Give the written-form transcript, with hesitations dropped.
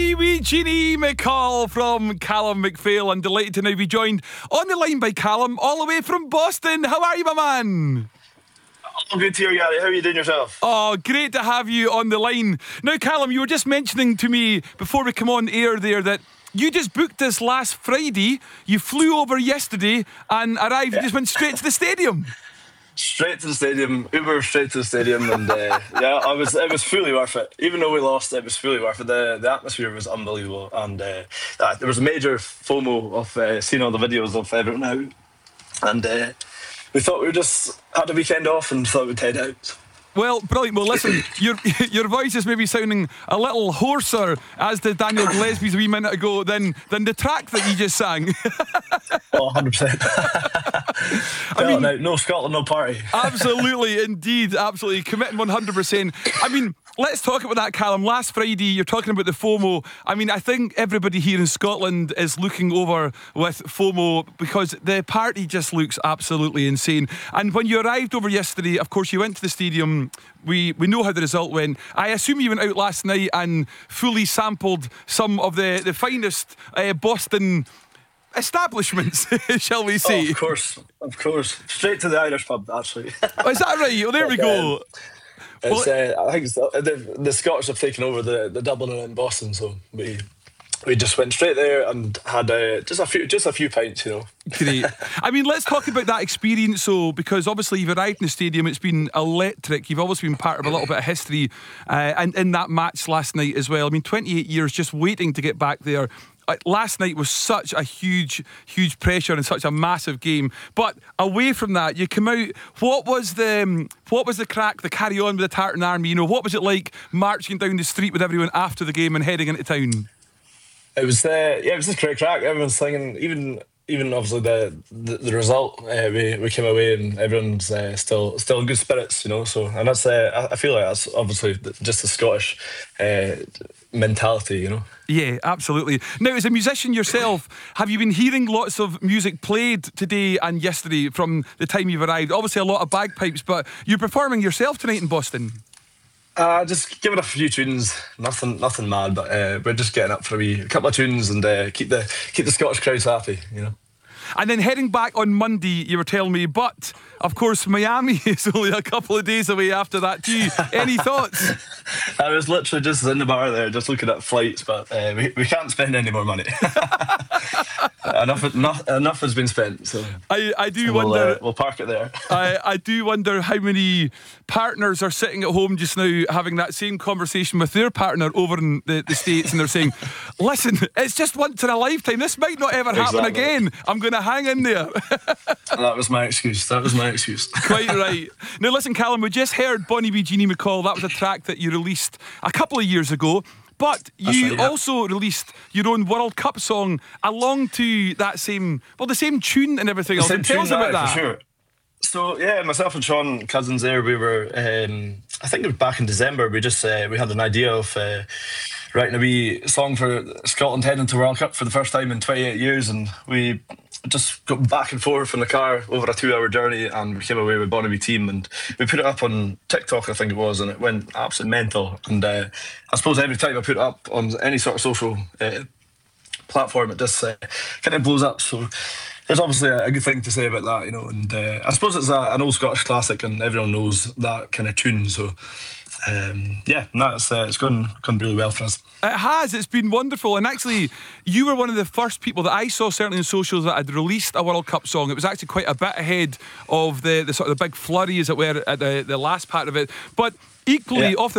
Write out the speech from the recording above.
Bonnie wee Jeannie McCall from Callum McPhail. I'm delighted to now be joined on the line by Callum, all the way from Boston. How are you, my man? All good here, Gary. How are you doing yourself? Oh, great to have you on the line. Now, Callum, you were just mentioning to me before we come on air there that you just booked this last Friday. You flew over yesterday and arrived and just went straight to the stadium. Straight to the stadium, Uber straight to the stadium, and yeah, it was fully worth it. Even though we lost, it was fully worth it. The atmosphere was unbelievable, and there was a major FOMO of seeing all the videos of everyone out, and we thought we just had a weekend off and thought we'd head out. Well, brilliant. Well, listen, your voice is maybe sounding a little hoarser, as did Daniel Gillespie's a wee minute ago, than the track that you just sang. Oh, 100%. I mean, no Scotland, no party. Absolutely, indeed, absolutely. Committing 100%. I mean, let's talk about that, Callum. Last Friday, you're talking about the FOMO. I mean, I think everybody here in Scotland is looking over with FOMO because the party just looks absolutely insane. And when you arrived over yesterday, of course, you went to the stadium. We know how the result went. I assume you went out last night and fully sampled some of the finest Boston establishments, shall we say? Oh, of course. Straight to the Irish pub, actually. Oh, is that right? Well, there we go. I think the Scottish have taken over the Dublin and Boston, so we just went straight there and had just a few pints, you know. Great. I mean, let's talk about that experience, though, because obviously you've arrived in the stadium. It's been electric. You've always been part of a little bit of history, and in that match last night as well. I mean, 28 years just waiting to get back there. Last night was such a huge pressure and such a massive game. But away from that, you come out. What was the crack, the carry on with the Tartan Army? You know, what was it like marching down the street with everyone after the game and heading into town? It was it was just great crack. Everyone's singing, even obviously the result. We came away and everyone's still in good spirits, you know. So, and that's I feel like that's obviously just the Scottish mentality, you know. Yeah, absolutely. Now, as a musician yourself, have you been hearing lots of music played today and yesterday from the time you've arrived? Obviously, a lot of bagpipes, but you're performing yourself tonight in Boston. Just giving a few tunes, nothing mad, but we're just getting up for a couple of tunes and keep the Scottish crowds happy, you know. And then heading back on Monday, you were telling me, but of course Miami is only a couple of days away after that too. Any thoughts? I was literally just in the bar there, just looking at flights, but we can't spend any more money. Enough has been spent, so I do wonder. We'll park it there. I do wonder how many partners are sitting at home just now having that same conversation with their partner over in the States, and they're saying, "Listen, it's just once in a lifetime. This might not ever happen again. I'm going to hang in there." That was my excuse. Quite right. Now listen, Callum, we just heard Bonnie wee Jeannie McCall. That was a track that you released a couple of years ago. But you also released your own World Cup song along to that the same tune and everything else. Tell us about that. For sure. So yeah, myself and Sean Cousins there, we were I think it was back in December. We just we had an idea of writing a wee song for Scotland heading to World Cup for the first time in 28 years, and we just got back and forth in the car over a 2-hour journey, and we came away with Bonnie wee Team, and we put it up on TikTok, I think it was, and it went absolutely mental. And I suppose every time I put it up on any sort of social platform, it just kind of blows up. So there's obviously a good thing to say about that, you know. And I suppose it's an old Scottish classic, and everyone knows that kind of tune. So it's gone really well for us. It has. It's been wonderful. And actually, you were one of the first people that I saw, certainly in socials, that had released a World Cup song. It was actually quite a bit ahead of the sort of the big flurry, as it were, at the last part of it. But equally, off the